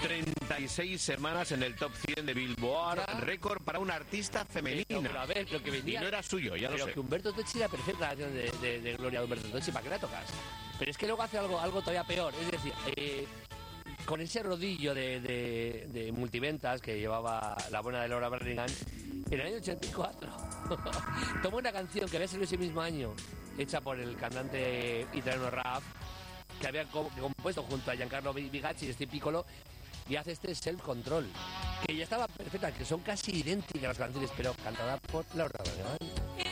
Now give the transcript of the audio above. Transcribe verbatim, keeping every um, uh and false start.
treinta y seis semanas en el top cien de Billboard, ya. récord para una artista femenina. Pero, pero a ver, lo que venía... Y no era suyo, ya lo pero sé. que Humberto Tocci era perfecta la canción de, de, de Gloria de Humberto Tocci, ¿para qué la tocas? Pero es que luego hace algo, algo todavía peor, es decir, eh, con ese rodillo de, de, de multiventas que llevaba la buena de Laura Branigan, en el año ochenta y cuatro toma una canción que había salido ese mismo año, hecha por el cantante italiano Raf, que había co- compuesto junto a Giancarlo Bigacci y Steve Piccolo, y hace este Self Control, que ya estaba perfecta, que son casi idénticas las canciones, pero cantada por Laura Branigan.